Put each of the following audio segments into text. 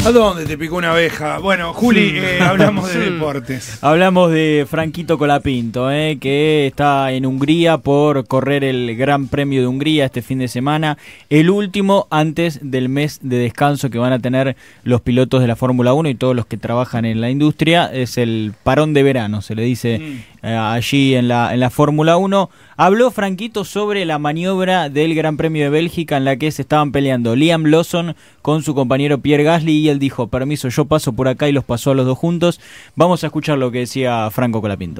¿A dónde te picó una abeja? Bueno, Juli, hablamos de deportes. Hablamos de Franquito Colapinto, que está en Hungría por correr el Gran Premio de Hungría este fin de semana, el último antes del mes de descanso que van a tener los pilotos de la Fórmula 1 y todos los que trabajan en la industria. Es el parón de verano, se le dice allí en la Fórmula 1. Habló Franquito sobre la maniobra del Gran Premio de Bélgica en la que se estaban peleando Liam Lawson con su compañero Pierre Gasly y él dijo, permiso, yo paso por acá, y los pasó a los dos juntos. Vamos a escuchar lo que decía Franco Colapinto.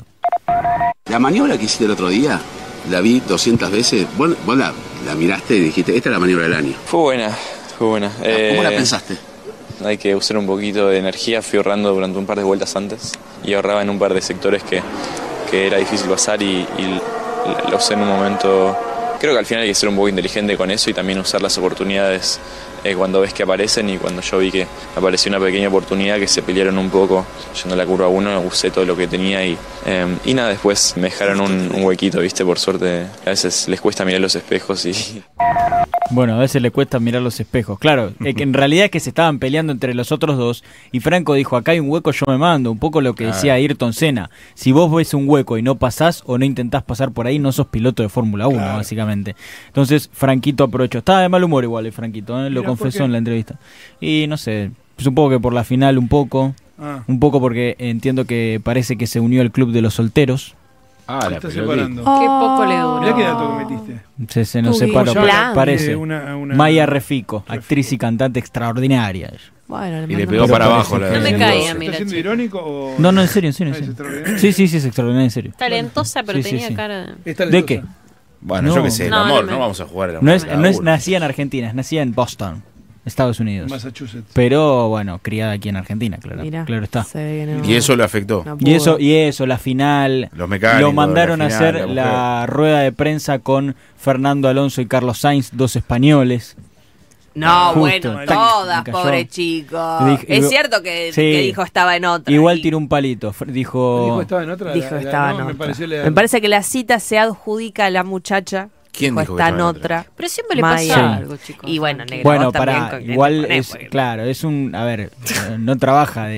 La maniobra que hiciste el otro día, la vi 200 veces, vos la miraste y dijiste, esta es la maniobra del año. Fue buena. ¿Cómo la pensaste? Hay que usar un poquito de energía, fui ahorrando durante un par de vueltas antes y ahorraba en un par de sectores que era difícil pasar y lo usé en un momento. Creo que al final hay que ser un poco inteligente con eso y también usar las oportunidades cuando ves que aparecen, y cuando yo vi que apareció una pequeña oportunidad que se pelearon un poco yendo a la curva 1, usé todo lo que tenía y nada, después me dejaron un huequito, viste, por suerte a veces les cuesta mirar los espejos y... Bueno, a veces le cuesta mirar los espejos. Claro, que en realidad es que se estaban peleando entre los otros dos y Franco dijo, acá hay un hueco, yo me mando. Un poco lo que decía Ayrton Senna. Si vos ves un hueco y no pasás o no intentás pasar por ahí, no sos piloto de Fórmula 1, básicamente. Entonces, Franquito aprovechó. Estaba de mal humor igual Franquito, lo confesó en la entrevista. Y no sé, supongo que por la final un poco porque entiendo que parece que se unió al club de los solteros. Se está separando. Qué poco le duró. Mirá qué dato que metiste. Se nos separó, parece. Una... Maya Refico, actriz y cantante extraordinaria. Bueno, y le pegó para abajo. No me caía, ¿Está mira. siendo irónico o...? No, en serio. ¿Es extraordinario? Sí, es extraordinaria, en serio. Talentosa, pero tenía cara de... ¿De qué? Bueno, yo qué sé, el amor, no vamos a jugar el amor. No es nacida en Argentina, es nacida en Boston, Estados Unidos. Massachusetts. Pero bueno, criada aquí en Argentina, claro. Mirá, claro está. Y eso lo afectó. Y eso, la final. Los mecánicos, lo mandaron la a final, hacer la rueda de prensa con Fernando Alonso y Carlos Sainz, dos españoles. No, Justo, bueno, todas, pobre chico. Es cierto que dijo estaba en otra. Igual tiró un palito. ¿Dijo estaba en otra? Dijo estaba en otra. Me parece que la cita se adjudica a la muchacha. ¿Quién dijo está en otra? Pero siempre le pasa algo, chicos. Y bueno, negra, bueno, vos para igual es claro, es un, a ver, no trabaja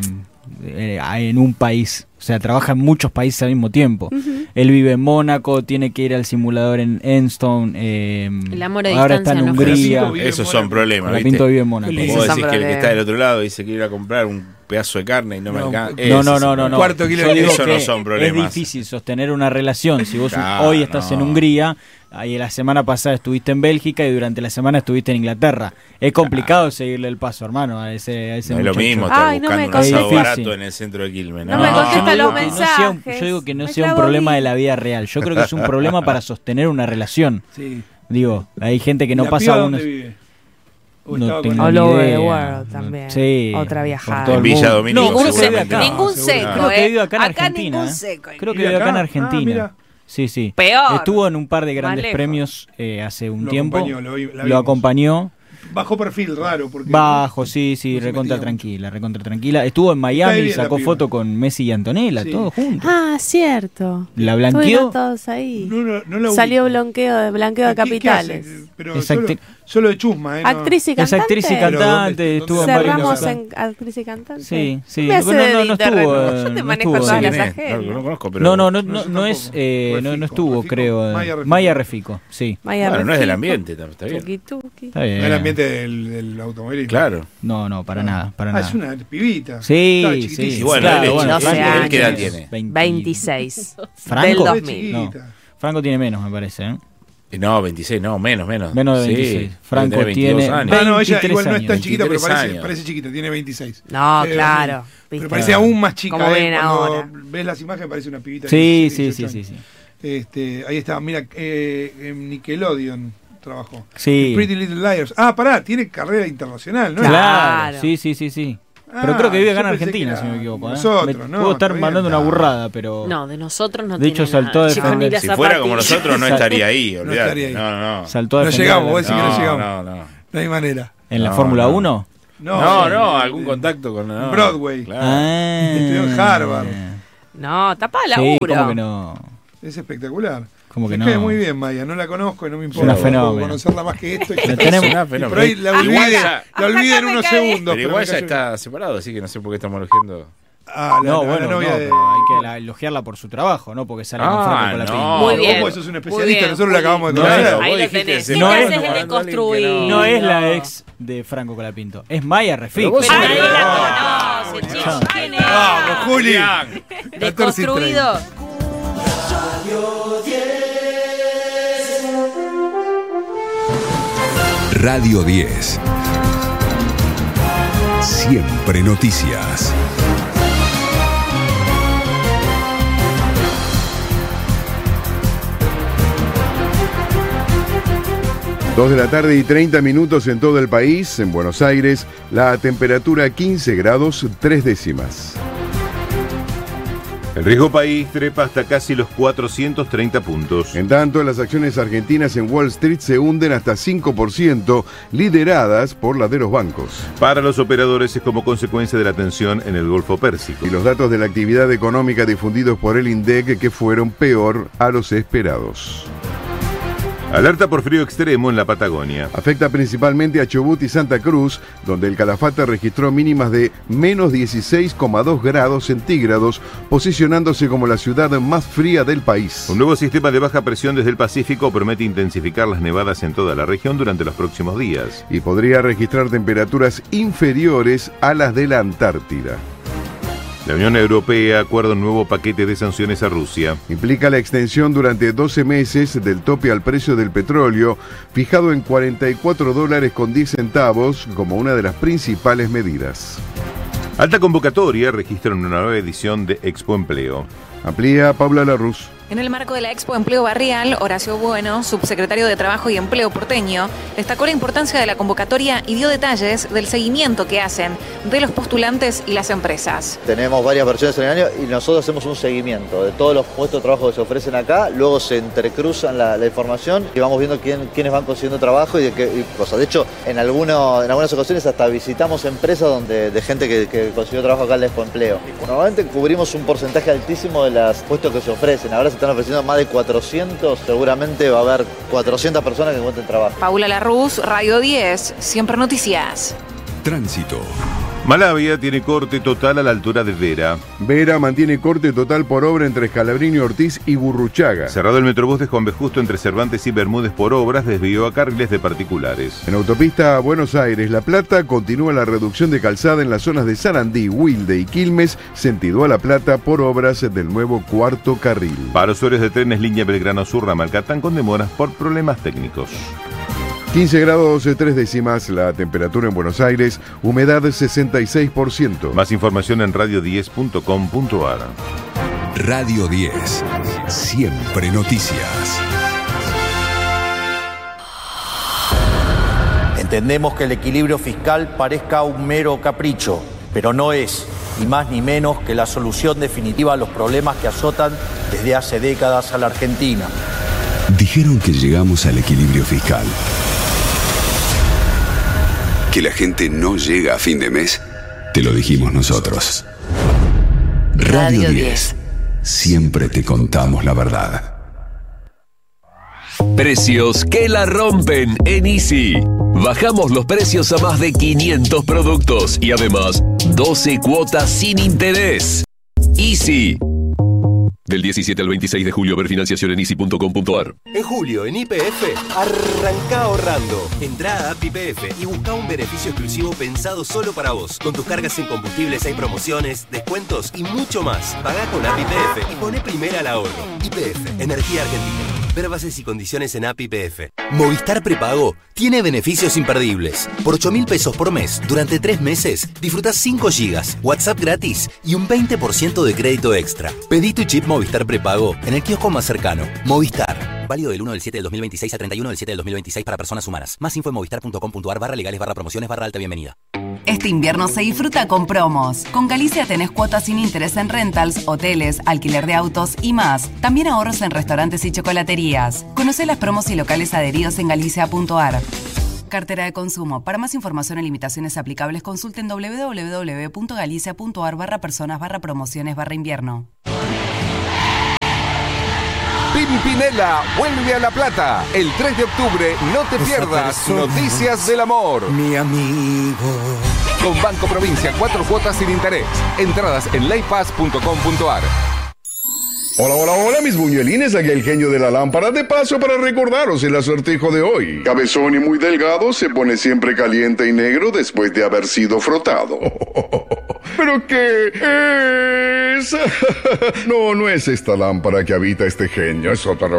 en un país, o sea, trabaja en muchos países al mismo tiempo. Él vive en Mónaco, tiene que ir al simulador en Enstone, el amor a ahora está en Hungría. Esos son problemas, ¿viste? Pinto vive en Mónaco. Vos decís que el que está del otro lado dice que ir a comprar un pedazo de carne y no me alcanza. No. Cuarto kilo Yo digo eso que no son problemas. es difícil sostener una relación. Si vos hoy estás en Hungría, ahí la semana pasada estuviste en Bélgica y durante la semana estuviste en Inglaterra. Es complicado seguirle el paso, hermano, a ese no es muchacho. lo mismo estar buscando un asado barato en el centro de Quilmes. No me contesta los mensajes. Yo digo que no sea un problema de la vida real. Yo creo que es un problema para sostener una relación. Sí. Digo, hay gente que no pasa ¿Dónde vive? No tengo All ni over idea. the world también. Sí, otra por viajada. todo el En Villa mundo. Domínico, Ningún seguramente. Ningún seco, Creo que vive acá en acá Argentina. ningún seco. Creo que vive acá en Argentina. mira. Sí. Peor. Estuvo en un par de grandes lejos. premios hace un Lo tiempo. acompañó, la Lo vimos. acompañó. Bajo perfil, raro. Porque Bajo, sí, no se recontra metía tranquila. Estuvo en Miami, bien sacó la foto con Messi y Antonella, Sí. todos juntos. Ah, cierto. La blanqueó. Estuvieron todos ahí. No la Salió ubico. blanqueo de ¿Qué capitales. hace? Pero Es solo de chusma, ¿eh? Actriz y Es cantante. actriz y cantante, estuvo en varios Cerramos lugares. en actriz y cantante. Sí. Me hace No de terreno. estuvo. Yo te no manejo estuvo, todas sí. las ¿Quién es? ajenas. No lo conozco, pero... No es, no estuvo, Refico. creo. Maya Refico, sí. Bueno, no es del ambiente, está bien. Tuki. Está bien. El ambiente del automovilismo. Claro. No, para nada. Es una pibita. Sí, Estaba sí. chiquitísima. Y bueno, Claro, él, bueno, Franco, ¿él qué edad años. tiene? 26. ¿Franco? Del Es 2000. No. chiquita. Franco tiene menos, me parece, ¿eh? No, 26, no, menos. Menos de 26. Sí, Franco debe tener 22 tiene años. Ah, no, ella 23 igual no es tan años. chiquita, pero 23 años. parece chiquita, tiene 26. No, Eh, claro. Pero ¿viste? parece aún más chica. Como ven Cuando ahora. ves las imágenes parece una pibita. Sí. de 18 años. Ahí está, mira, en Nickelodeon trabajó. Sí. Pretty Little Liars. Ah, pará, tiene carrera internacional, ¿no? Claro, Claro. sí. Pero creo que vive acá en Argentina, si no me equivoco. Nosotros, ¿no? Puedo estar Está bien. mandando una burrada, pero... No, de nosotros no De hecho, tiene saltó nada. a Chicos, defender. ni la Si fuera como zapatilla. nosotros no estaría ahí, No olvidate. estaría ahí. No. Saltó a No defender llegamos, vos decís que no llegamos. No. No hay manera. ¿En la No, Fórmula no. 1? Algún contacto con... No. Broadway. Claro. Ah. Estudió en Harvard. No, tapa la Sí, laburo. ¿cómo que no? Es espectacular. Como que me cae muy bien Maya, no la conozco y no me importa conocerla más que esto. Y por ahí la olvidé en unos segundos. Pero igual ya está separado, así que no sé por qué estamos elogiando. Pero hay que elogiarla por su trabajo, no porque sale con Franco Colapinto. Muy bien. Vos sos un especialista, nosotros la acabamos de conocer. Ahí lo tenés. ¿Qué haces de deconstruir? No es la ex de Franco Colapinto, es Maya Refik. Nadie la conoce, chicos. ¿Quién es? Vamos, Juli. Desconstruido. Radio 10. Siempre noticias. Dos de la tarde y 30 minutos en todo el país. En Buenos Aires, la temperatura 15 grados 3 décimas. El riesgo país trepa hasta casi los 430 puntos. En tanto, las acciones argentinas en Wall Street se hunden hasta 5%, lideradas por las de los bancos. Para los operadores es como consecuencia de la tensión en el Golfo Pérsico. Y los datos de la actividad económica difundidos por el INDEC que fueron peor a los esperados. Alerta por frío extremo en la Patagonia. Afecta principalmente a Chubut y Santa Cruz, donde el Calafate registró mínimas de menos 16,2 grados centígrados, posicionándose como la ciudad más fría del país. Un nuevo sistema de baja presión desde el Pacífico promete intensificar las nevadas en toda la región durante los próximos días. Y podría registrar temperaturas inferiores a las de la Antártida. La Unión Europea acuerda un nuevo paquete de sanciones a Rusia. Implica la extensión durante 12 meses del tope al precio del petróleo, fijado en $44.10 como una de las principales medidas. Alta convocatoria registra una nueva edición de Expo Empleo. Amplía Paula Larruz. En el marco de la Expo Empleo Barrial, Horacio Bueno, subsecretario de Trabajo y Empleo porteño, destacó la importancia de la convocatoria y dio detalles del seguimiento que hacen de los postulantes y las empresas. Tenemos varias versiones en el año y nosotros hacemos un seguimiento de todos los puestos de trabajo que se ofrecen acá, luego se entrecruzan la información y vamos viendo quiénes van consiguiendo trabajo y de qué cosas. De hecho, en algunas ocasiones hasta visitamos empresas de gente que consiguió trabajo acá en la Expo Empleo. Normalmente cubrimos un porcentaje altísimo de los puestos que se ofrecen. Ahora se están ofreciendo más de 400, seguramente va a haber 400 personas que encuentren trabajo. Paula Larruz, Radio 10, Siempre Noticias. Tránsito. Malavia tiene corte total a la altura de Vera. Vera mantiene corte total por obra entre Scalabrini Ortiz y Burruchaga. Cerrado el Metrobús de Juan B. Justo entre Cervantes y Bermúdez por obras, desvió a carriles de particulares. En autopista Buenos Aires-La Plata continúa la reducción de calzada en las zonas de Sarandí, Wilde y Quilmes, sentido a La Plata por obras del nuevo cuarto carril. Para usuarios de trenes línea Belgrano Sur Ramalcatán con demoras por problemas técnicos. 15 grados 3 décimas la temperatura en Buenos Aires, humedad 66%. Más información en radio10.com.ar. Radio 10, Siempre Noticias. Entendemos que el equilibrio fiscal parezca un mero capricho, pero no es, ni más ni menos, que la solución definitiva a los problemas que azotan desde hace décadas a la Argentina. Dijeron que llegamos al equilibrio fiscal. Que la gente no llega a fin de mes, te lo dijimos nosotros. Radio 10. Siempre te contamos la verdad. Precios que la rompen en Easy. Bajamos los precios a más de 500 productos y además 12 cuotas sin interés. Easy. Del 17 al 26 de julio, ver financiación en easy.com.ar. En julio, en YPF, arranca ahorrando. Entrá a App YPF y busca un beneficio exclusivo pensado solo para vos. Con tus cargas en combustibles hay promociones, descuentos y mucho más. Pagá con App YPF y poné primera al ahorro. YPF, Energía Argentina. Ver bases y condiciones en App YPF. Movistar Prepago tiene beneficios imperdibles. Por 8.000 pesos por mes, durante 3 meses, disfrutás 5 gigas, WhatsApp gratis y un 20% de crédito extra. Pedí tu chip Movistar Prepago en el kiosco más cercano. Movistar. Válido del 1 del 7 del 2026 a 31 del 7 del 2026 para personas humanas. Más info en movistar.com.ar/legales/promociones/alta bienvenida. Este invierno se disfruta con promos. Con Galicia tenés cuotas sin interés en rentals, hoteles, alquiler de autos y más. También ahorros en restaurantes y chocolaterías. Conocé las promos y locales adheridos en galicia.ar. Cartera de consumo. Para más información y limitaciones aplicables, consulten www.galicia.ar/personas/promociones/invierno. Pimpinela vuelve a La Plata. El 3 de octubre no te pierdas Noticias del Amor. Mi amigo. Con Banco Provincia, 4 cuotas sin interés. Entradas en leypass.com.ar. Hola, hola, hola, mis buñuelines, aquí el genio de la lámpara, de paso para recordaros el acertijo de hoy. Cabezón y muy delgado, se pone siempre caliente y negro después de haber sido frotado. ¿Pero qué es? No es esta lámpara que habita este genio, es otra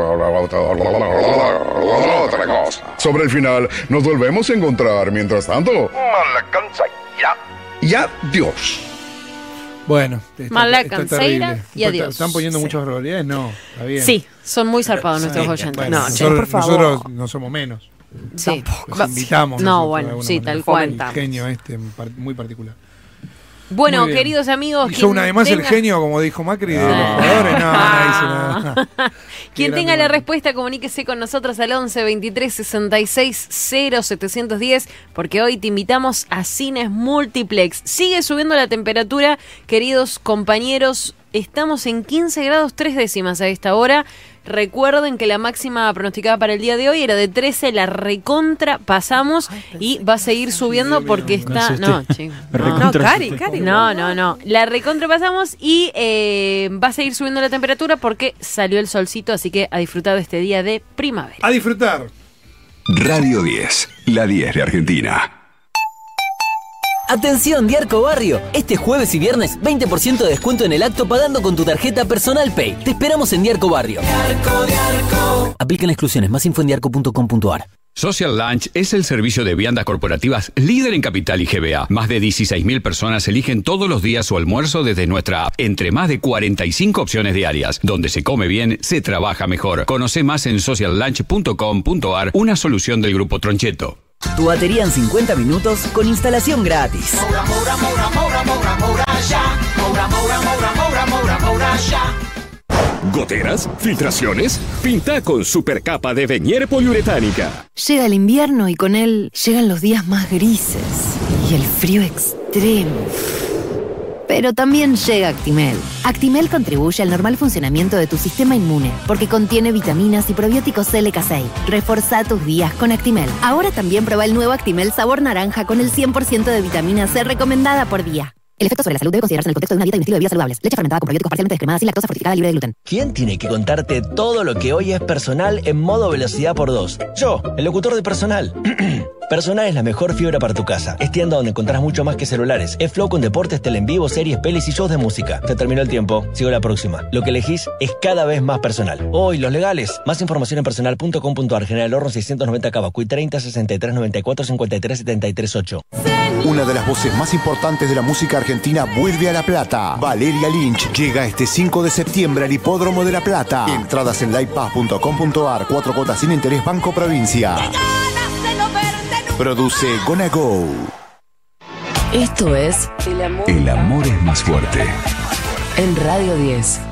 cosa. Sobre el final, nos volvemos a encontrar. Mientras tanto, Malacanza, ya, Dios. Bueno, está terrible. Y adiós. ¿Están poniendo muchas probabilidades? No, está bien. Sí, son muy zarpados nuestros oyentes. Bueno, nosotros no somos menos. Sí. Los invitamos. No, bueno, sí, tal cual. El genio muy particular. Bueno, queridos amigos. Hizo además el genio, como dijo Macri, de los jugadores. No dice nada. Quien tenga la respuesta, comuníquese con nosotros al 11 23 66 0710, porque hoy te invitamos a Cines Multiplex. Sigue subiendo la temperatura, queridos compañeros. Estamos en 15 grados 3 décimas a esta hora. Recuerden que la máxima pronosticada para el día de hoy era de 13, la recontra pasamos y va a seguir subiendo porque está... No, chicos. Cari. No. La recontra pasamos y va a seguir subiendo la temperatura porque salió el solcito, así que a disfrutar de este día de primavera. A disfrutar. Radio 10, la 10 de Argentina. Atención, Diarco Barrio. Este jueves y viernes, 20% de descuento en el acto pagando con tu tarjeta Personal Pay. Te esperamos en Diarco Barrio. Diarco. Aplican exclusiones. Más info en diarco.com.ar. Social Lunch es el servicio de viandas corporativas líder en Capital y GBA. Más de 16.000 personas eligen todos los días su almuerzo desde nuestra app, entre más de 45 opciones diarias. Donde se come bien, se trabaja mejor. Conoce más en sociallunch.com.ar, una solución del Grupo Troncheto. Tu batería en 50 minutos con instalación gratis. ¿Goteras? ¿Filtraciones? Pinta con Supercapa de Venier poliuretánica. Llega el invierno y con él llegan los días más grises y el frío extremo. Pero también llega Actimel. Actimel contribuye al normal funcionamiento de tu sistema inmune porque contiene vitaminas y probióticos LK6. Reforzá tus días con Actimel. Ahora también prueba el nuevo Actimel sabor naranja con el 100% de vitamina C recomendada por día. El efecto sobre la salud debe considerarse en el contexto de una dieta y un estilo de vida saludables. Leche fermentada con probióticos parcialmente descremada sin lactosa, fortificada, libre de gluten. ¿Quién tiene que contarte todo lo que hoy es Personal en modo velocidad por 2? Yo, el locutor de Personal. Personal es la mejor fibra para tu casa. Es tienda donde encontrás mucho más que celulares. Es Flow con deportes, tele en vivo, series, pelis y shows de música. Se terminó el tiempo. Sigo la próxima. Lo que elegís es cada vez más personal. Hoy, los legales. Más información en personal.com.ar. General Horno 690 Cavacuy 30 63 94 53 73 8. Una de las voces más importantes de la música argentina vuelve a La Plata. Valeria Lynch llega este 5 de septiembre al Hipódromo de La Plata. Entradas en livepaz.com.ar. 4 cuotas sin interés, Banco Provincia. Produce Gonna Go. Esto es El amor es más fuerte. En Radio 10.